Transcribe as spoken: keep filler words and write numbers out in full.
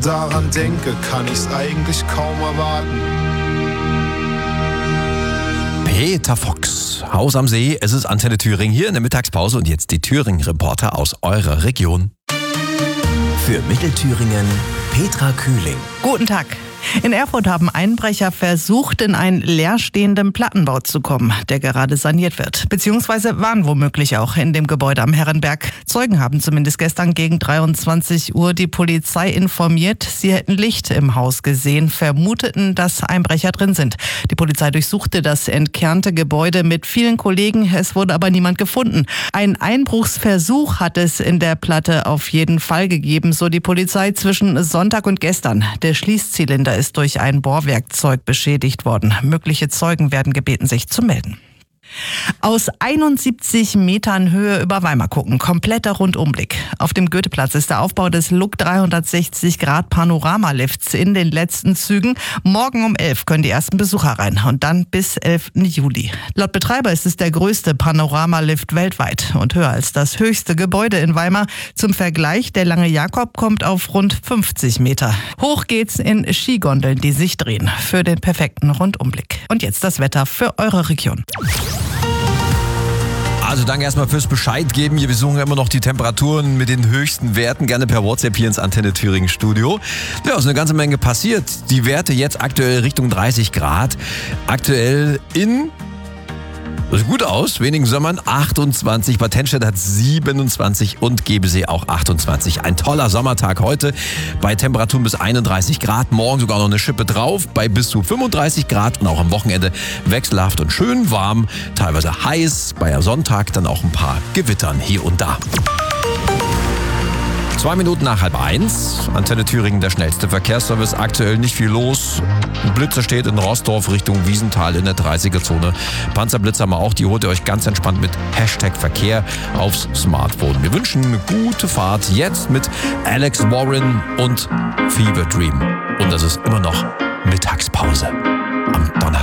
daran denke, kann ich's eigentlich kaum erwarten. Peter Fox, Haus am See, es ist Antenne Thüringen hier in der Mittagspause und jetzt die Thüringen-Reporter aus eurer Region. Für Mittelthüringen Petra Kühling. Guten Tag. In Erfurt haben Einbrecher versucht, in einen leerstehenden Plattenbau zu kommen, der gerade saniert wird. Beziehungsweise waren womöglich auch in dem Gebäude am Herrenberg. Zeugen haben zumindest gestern gegen dreiundzwanzig Uhr die Polizei informiert. Sie hätten Licht im Haus gesehen, vermuteten, dass Einbrecher drin sind. Die Polizei durchsuchte das entkernte Gebäude mit vielen Kollegen. Es wurde aber niemand gefunden. Ein Einbruchsversuch hat es in der Platte auf jeden Fall gegeben, so die Polizei zwischen Sonntag und gestern. Der Schließzylinder ist durch ein Bohrwerkzeug beschädigt worden. Mögliche Zeugen werden gebeten, sich zu melden. Aus einundsiebzig Metern Höhe über Weimar gucken, kompletter Rundumblick. Auf dem Goetheplatz ist der Aufbau des Look dreihundertsechzig Grad Panoramalifts in den letzten Zügen. Morgen um elf können die ersten Besucher rein und dann bis elften Juli. Laut Betreiber ist es der größte Panoramalift weltweit und höher als das höchste Gebäude in Weimar. Zum Vergleich, der Lange Jakob kommt auf rund fünfzig Meter. Hoch geht's in Skigondeln, die sich drehen, für den perfekten Rundumblick. Und jetzt das Wetter für eure Region. Also danke erstmal fürs Bescheid geben. Hier, wir suchen immer noch die Temperaturen mit den höchsten Werten. Gerne per WhatsApp hier ins Antenne Thüringen Studio. Ja, ist eine ganze Menge passiert. Die Werte jetzt aktuell Richtung dreißig Grad. Aktuell in... Das sieht gut aus, wenigen Sommern achtundzwanzig, Bad Tennstedt hat siebenundzwanzig und Gebesee auch achtundzwanzig. Ein toller Sommertag heute bei Temperaturen bis einunddreißig Grad, morgen sogar noch eine Schippe drauf bei bis zu fünfunddreißig Grad und auch am Wochenende wechselhaft und schön warm, teilweise heiß, bei Sonntag dann auch ein paar Gewittern hier und da. Zwei Minuten nach halb eins. Antenne Thüringen, der schnellste Verkehrsservice. Aktuell nicht viel los. Ein Blitzer steht in Rossdorf Richtung Wiesenthal in der dreißiger-Zone. Panzerblitzer haben wir auch. Die holt ihr euch ganz entspannt mit Hashtag Verkehr aufs Smartphone. Wir wünschen eine gute Fahrt jetzt mit Alex Warren und Fever Dream. Und das ist immer noch Mittagspause am Donnerstag.